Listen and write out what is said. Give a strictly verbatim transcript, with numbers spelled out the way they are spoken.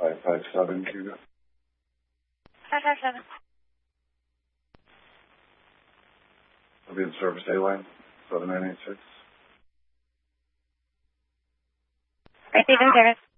five five seven, Cuba. five five seven. I'll be in service A-line, seven nine eight six. Receiving service.